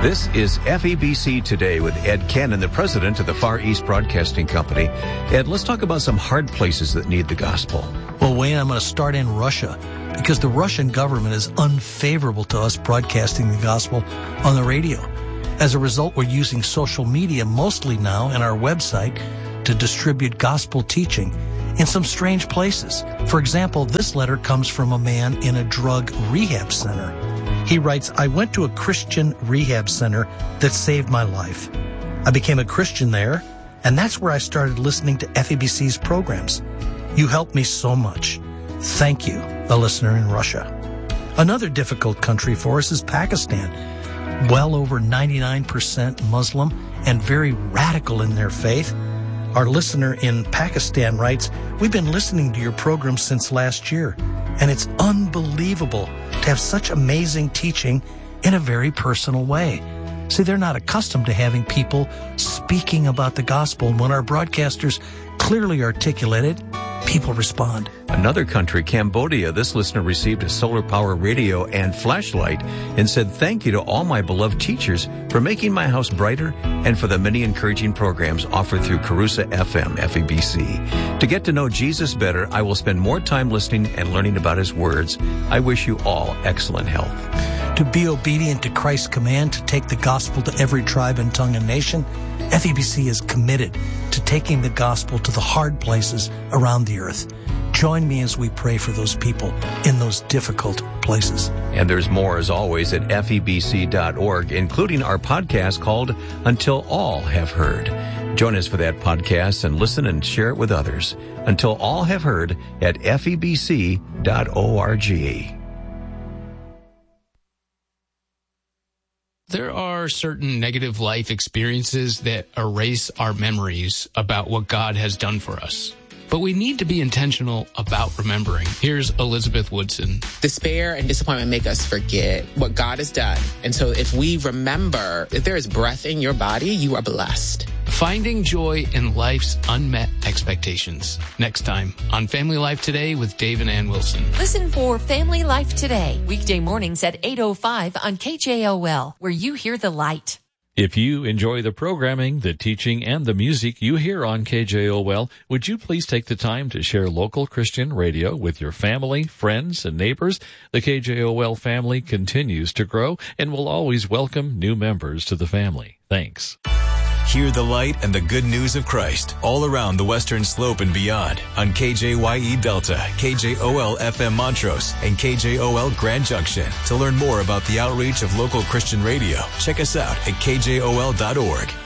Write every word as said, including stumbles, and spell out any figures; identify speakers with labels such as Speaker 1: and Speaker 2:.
Speaker 1: This is F E B C Today with Ed Cannon, the president of the Far East Broadcasting Company. Ed, let's talk about some hard places that need the gospel.
Speaker 2: Well, Wayne, I'm going to start in Russia because the Russian government is unfavorable to us broadcasting the gospel on the radio. As a result, we're using social media mostly now and our website to distribute gospel teaching in some strange places. For example, this letter comes from a man in a drug rehab center. He writes, I went to a Christian rehab center that saved my life. I became a Christian there, and that's where I started listening to F E B C's programs. You helped me so much. Thank you, a listener in Russia. Another difficult country for us is Pakistan. Well over ninety-nine percent Muslim and very radical in their faith. Our listener in Pakistan writes, we've been listening to your program since last year, and it's unbelievable to have such amazing teaching in a very personal way. See, they're not accustomed to having people speaking about the gospel, and when our broadcasters clearly articulate it, people respond.
Speaker 1: Another country, Cambodia, this listener received a solar power radio and flashlight and said, thank you to all my beloved teachers for making my house brighter and for the many encouraging programs offered through Carusa F M, F E B C. To get to know Jesus better, I will spend more time listening and learning about his words. I wish you all excellent health.
Speaker 2: To be obedient to Christ's command to take the gospel to every tribe and tongue and nation, F E B C is committed to taking the gospel to the hard places around the earth. Join me as we pray for those people in those difficult places.
Speaker 1: And there's more, as always, at F E B C dot org, including our podcast called Until All Have Heard. Join us for that podcast and listen and share it with others. Until All Have Heard at F E B C dot org.
Speaker 3: There are certain negative life experiences that erase our memories about what God has done for us. But we need to be intentional about remembering. Here's Elizabeth Woodson.
Speaker 4: Despair and disappointment make us forget what God has done. And so if we remember, if there is breath in your body, you are blessed.
Speaker 3: Finding joy in life's unmet expectations. Next time on Family Life Today with Dave and Ann Wilson.
Speaker 5: Listen for Family Life Today, weekday mornings at eight oh five on K J O L, where you hear the light.
Speaker 6: If you enjoy the programming, the teaching, and the music you hear on K J O L, would you please take the time to share local Christian radio with your family, friends, and neighbors? The K J O L family continues to grow and will always welcome new members to the family. Thanks.
Speaker 7: Hear the light and the good news of Christ all around the Western Slope and beyond on K J Y E Delta, K J O L F M Montrose, and K J O L Grand Junction. To learn more about the outreach of local Christian radio, check us out at K J O L dot org.